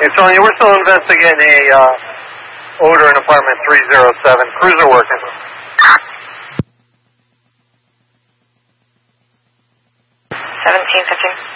Hey, Sonia, we're still investigating a odor in apartment 307. Cruiser working. 1715.